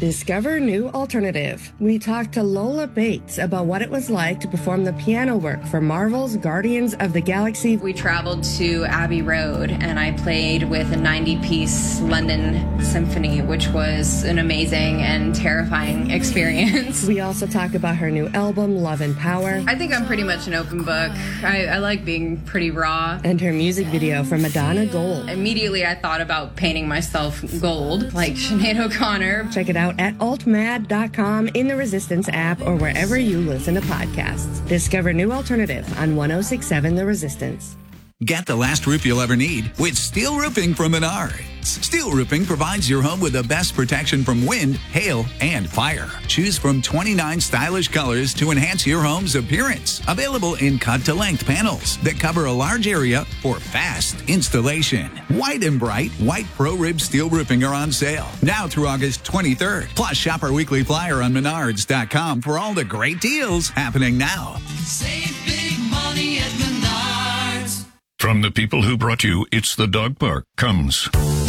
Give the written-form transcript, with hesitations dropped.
Discover new alternative. We talked to Lola Bates about what it was like to perform the piano work for Marvel's Guardians of the Galaxy. We traveled to Abbey Road and I played with a 90-piece London symphony, which was an amazing and terrifying experience. We also talk about her new album, Love and Power. I think I'm pretty much an open book. I like being pretty raw. And her music video for Madonna Gold. Immediately I thought about painting myself gold, like Sinead O'Connor. Check it out at altmad.com, in the Resistance app, or wherever you listen to podcasts. Discover new alternative on 106.7 The Resistance. Get the last roof you'll ever need with steel roofing from Menards. Steel roofing provides your home with the best protection from wind, hail, and fire. Choose from 29 stylish colors to enhance your home's appearance. Available in cut-to-length panels that cover a large area for fast installation. White and bright white Pro-Rib steel roofing are on sale now through August 23rd. Plus, shop our weekly flyer on Menards.com for all the great deals happening now. Save big money at Menards. From the people who brought you It's the Dog Park comes